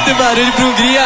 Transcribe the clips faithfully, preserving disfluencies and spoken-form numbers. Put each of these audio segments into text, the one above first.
muito barulho pra Hungria.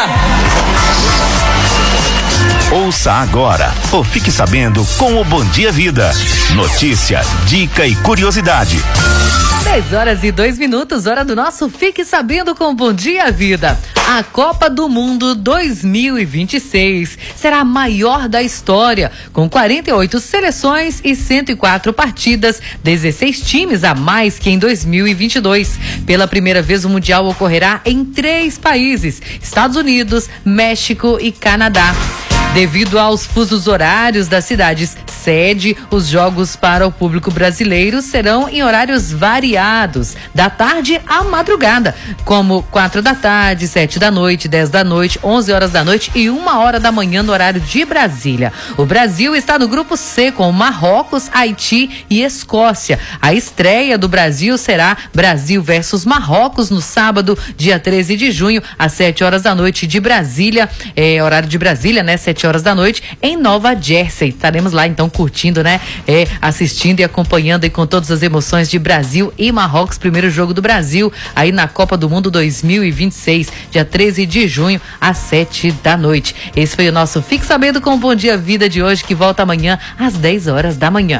Ouça agora ou fique sabendo com o Bom Dia Vida. Notícia, dica e curiosidade. dez horas e dois minutos, hora do nosso Fique Sabendo com Bom Dia Vida. A Copa do Mundo dois mil e vinte e seis será a maior da história, com quarenta e oito seleções e cento e quatro partidas, dezesseis times a mais que em dois mil e vinte e dois. Pela primeira vez, o Mundial ocorrerá em três países: Estados Unidos, México e Canadá. Devido aos fusos horários das cidades sede, os jogos para o público brasileiro serão em horários variados, da tarde à madrugada, como quatro da tarde, sete da noite, dez da noite, onze horas da noite e uma hora da manhã no horário de Brasília. O Brasil está no grupo C com Marrocos, Haiti e Escócia. A estreia do Brasil será Brasil versus Marrocos no sábado, dia treze de junho, às sete horas da noite de Brasília, é, horário de Brasília, né? sete horas da noite, em Nova Jersey. Estaremos lá então curtindo, né? É, assistindo e acompanhando e com todas as emoções de Brasil e Marrocos, primeiro jogo do Brasil aí na Copa do Mundo dois mil e vinte e seis, dia treze de junho, às sete da noite. Esse foi o nosso Fique Sabendo com o Bom Dia Vida de hoje, que volta amanhã às dez horas da manhã.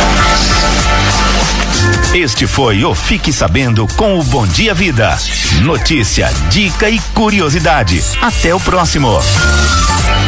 Este foi o Fique Sabendo com o Bom Dia Vida. Notícia, dica e curiosidade. Até o próximo.